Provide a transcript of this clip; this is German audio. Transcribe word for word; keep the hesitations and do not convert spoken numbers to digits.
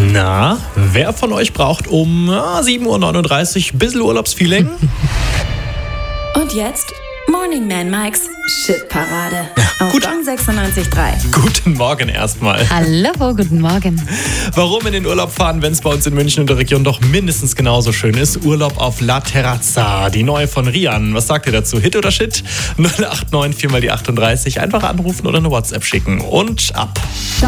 Na, wer von euch braucht um ah, sieben Uhr neununddreißig ein bisschen Urlaubsfeeling? Und jetzt Morning Man Mikes Shitparade auf gut. Gong sechsundneunzig Komma drei. Guten Morgen erstmal. Hallo, guten Morgen. Warum in den Urlaub fahren, wenn es bei uns in München und der Region doch mindestens genauso schön ist? Urlaub auf La Terrazza, die neue von Rian. Was sagt ihr dazu? Hit oder Shit? null acht neun vier mal die achtunddreißig. Einfach anrufen oder eine WhatsApp schicken. Und ab.